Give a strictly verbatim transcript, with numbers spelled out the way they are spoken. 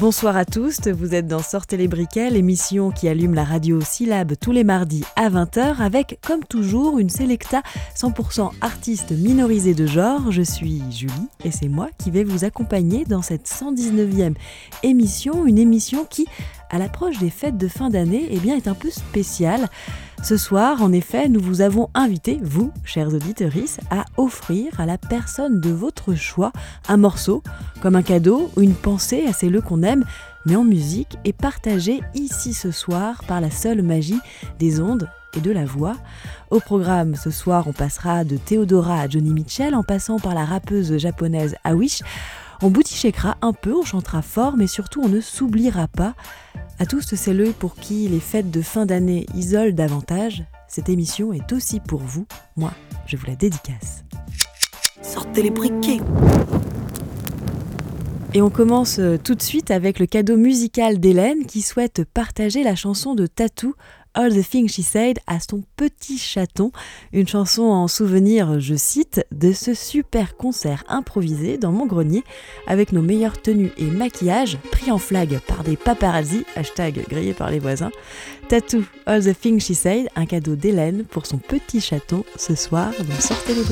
Bonsoir à tous, vous êtes dans Sortez les briquets, l'émission qui allume la radio Syllab tous les mardis à vingt heures avec, comme toujours, une sélecta cent pour cent artistes minorisés de genre. Je suis Julie et c'est moi qui vais vous accompagner dans cette cent dix-neuvième émission, une émission qui, à l'approche des fêtes de fin d'année, eh bien, est un peu spéciale. Ce soir, en effet, nous vous avons invité, vous, chers auditeurs, à offrir à la personne de votre choix un morceau, comme un cadeau ou une pensée à celle qu'on aime, mais en musique et partagé ici ce soir par la seule magie des ondes et de la voix. Au programme, ce soir, on passera de Theodora à Johnny Mitchell, en passant par la rappeuse japonaise Awish. On boutichekera un peu, on chantera fort, mais surtout on ne s'oubliera pas. À tous celles pour qui les fêtes de fin d'année isolent davantage, cette émission est aussi pour vous. Moi, je vous la dédicace. Sortez les briquets. Et on commence tout de suite avec le cadeau musical d'Hélène qui souhaite partager la chanson de Tattoo, All the Things She Said, à son petit chaton. Une chanson en souvenir, je cite, de ce super concert improvisé dans mon grenier avec nos meilleures tenues et maquillages pris en flag par des paparazzi, hashtag grillé par les voisins. Tattoo, All the Things She Said, un cadeau d'Hélène pour son petit chaton ce soir dans Sortez les briquets.